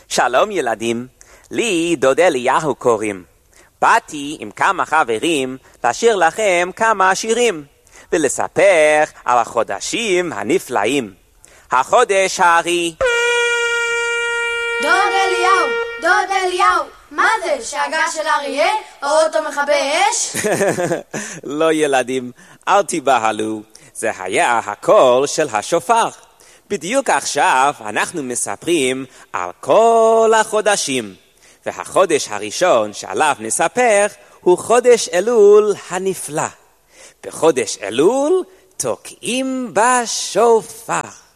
שלום ילדים, לי דוד אליהו קוראים. באתי עם כמה חברים לשיר לכם כמה שירים, ולספר על החודשים הנפלאים. החודש הארי. דוד אליהו, מה זה? שאגה של אריה? או אותו מכבי אש? לא ילדים, אל תיבהלו, זה היה הקול של השופר. בדיוק עכשיו אנחנו מספרים על כל החודשים, והחודש הראשון שעליו נספר הוא חודש אלול הנפלא. בחודש אלול תוקעים בשופר.